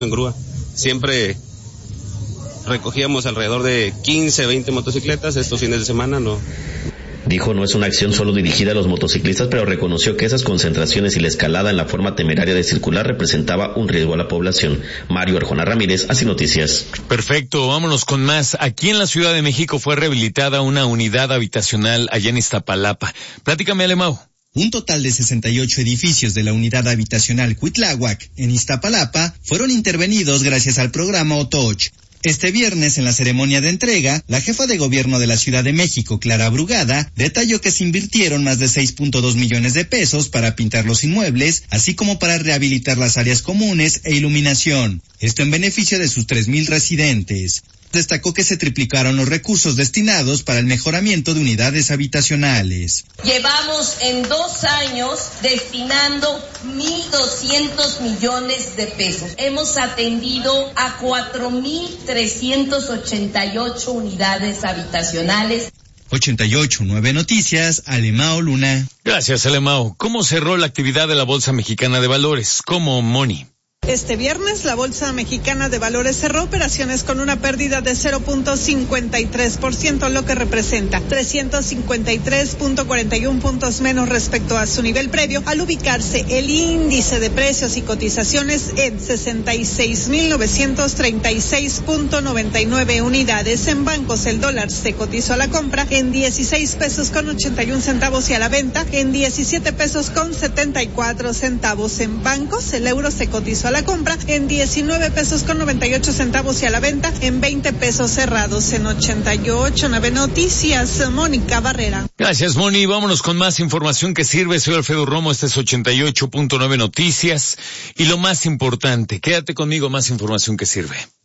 en grúa. Siempre recogíamos alrededor de 15, 20 motocicletas. Estos fines de semana no. Dijo no es una acción solo dirigida a los motociclistas, pero reconoció que esas concentraciones y la escalada en la forma temeraria de circular representaba un riesgo a la población. Mario Arjona Ramírez, Así Noticias. Perfecto, vámonos con más. Aquí en la Ciudad de México fue rehabilitada una unidad habitacional allá en Iztapalapa. Platícame, Alemão. Un total de 68 edificios de la unidad habitacional Cuitláhuac en Iztapalapa fueron intervenidos gracias al programa Otoch. Este viernes, en la ceremonia de entrega, la jefa de gobierno de la Ciudad de México, Clara Brugada, detalló que se invirtieron más de 6.2 millones de pesos para pintar los inmuebles, así como para rehabilitar las áreas comunes e iluminación. Esto en beneficio de sus 3,000 residentes. Destacó que se triplicaron los recursos destinados para el mejoramiento de unidades habitacionales. Llevamos en 2 años destinando 1.200 millones de pesos. Hemos atendido a 4.388 unidades habitacionales. 88.9 Noticias, Alemão Luna. Gracias, Alemão. ¿Cómo cerró la actividad de la Bolsa Mexicana de Valores? ¿Cómo, Moni? Este viernes, la Bolsa Mexicana de Valores cerró operaciones con una pérdida de 0.53%, lo que representa 353.41 puntos menos respecto a su nivel previo, al ubicarse el índice de precios y cotizaciones en 66.936.99 unidades. En bancos, el dólar se cotizó a la compra en 16 pesos con 81 centavos y a la venta en 17 pesos con 74 centavos. En bancos, el euro se cotizó a la compra en 19 pesos con 98 centavos y a la venta en 20 pesos cerrados. En 88.9 Noticias, Mónica Barrera. Gracias, Moni. Vámonos con más información que sirve. Soy Alfredo Romo, este es 88.9 Noticias. Y lo más importante, quédate conmigo, más información que sirve.